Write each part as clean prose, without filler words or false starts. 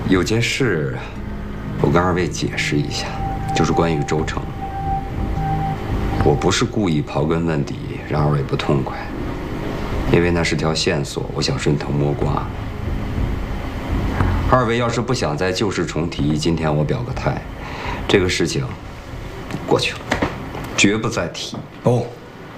有件事，我跟二位解释一下，就是关于周成。我不是故意刨根问底，让二位不痛快，因为那是条线索，我想顺藤摸瓜。二位要是不想再旧事重提，今天我表个态，这个事情过去了，绝不再提。 不，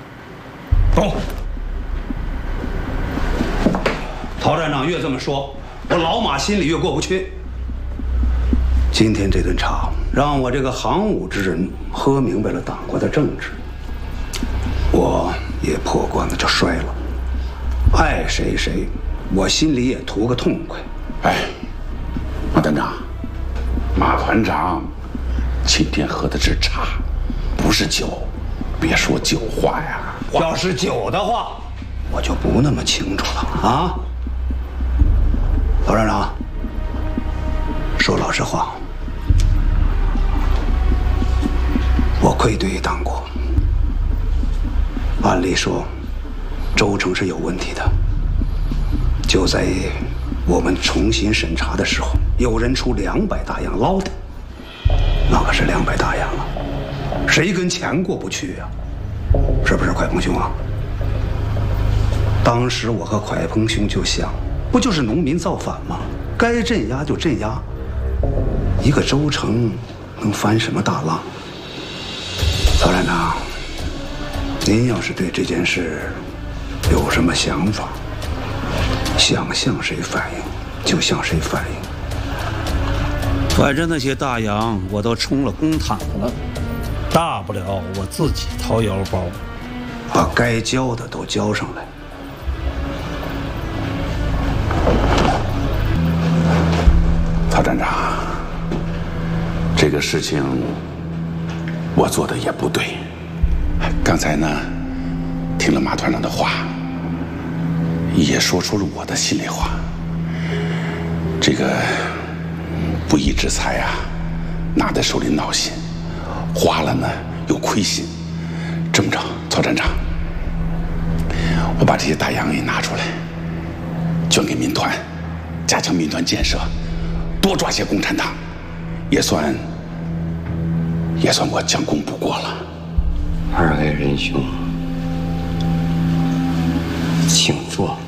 陶站长越这么说，我老马心里越过不去。今天这顿茶，让我这个行伍之人喝明白了党国的政治，我也破罐子就摔了。爱谁谁，我心里也图个痛快。 哎，马团长，马团长，今天喝的是茶，不是酒，别说酒话呀。 要是酒的话，我就不那么清楚了啊。陶站长，说老实话，我愧对于党国。按理说，周成是有问题的。就在我们重新审查的时候，有人出200大洋捞他，那可是200大洋啊，谁跟钱过不去呀？是不是蒯鹏兄啊？当时我和蒯鹏兄就想，不就是农民造反吗？该镇压就镇压，一个周成能翻什么大浪？曹站长，您要是对这件事有什么想法，想向谁反映就向谁反映。反正那些大洋我都充了公帑了，大不了我自己掏腰包，把该交的都交上来。 曹站长，这个事情我做的也不对。刚才呢，听了马团长的话，也说出了我的心里话。这个不义之财啊，拿在手里闹心，花了呢又亏心。这么着，曹站长，我把这些大洋也拿出来，捐给民团，加强民团建设，多抓些共产党，也算我将功补过了。 二位仁兄，请坐。